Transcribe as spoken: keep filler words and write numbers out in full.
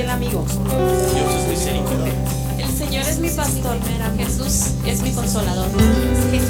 fiel amigo. Dios es misericordia. El Señor es mi pastor, Jesús es mi consolador. Jesús